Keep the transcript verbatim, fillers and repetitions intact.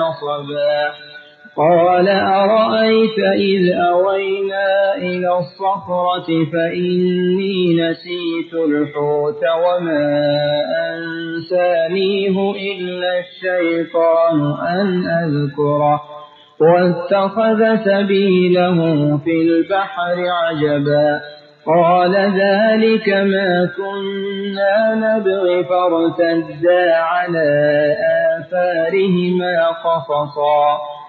نصبا قال أرأيت إذ أوينا إلى الصخرة فإني نسيت الحوت وما أنسانيه إلا الشيطان أن أذكره واتخذ سبيله في البحر عجبا قال ذلك ما كنا نبغي فارتدا على آثارهما قصصا